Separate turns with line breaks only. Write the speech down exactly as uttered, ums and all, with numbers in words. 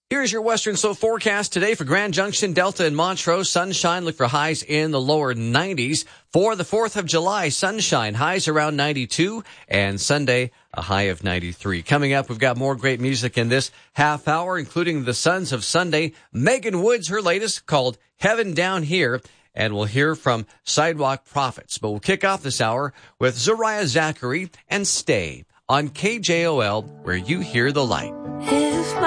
Here's your Western Slow forecast today for Grand Junction, Delta, and Montrose. Sunshine, look for highs in the lower nineties. For the fourth of July, sunshine, highs around ninety-two, and Sunday, a high of ninety-three. Coming up, we've got more great music in this half hour, including the Sons of Sunday. Megan Woods, her latest, called Heaven Down Here, and we'll hear from Sidewalk Prophets. But we'll kick off this hour with Zariah Zachary and Stay on K J O L, where you hear the light.
If my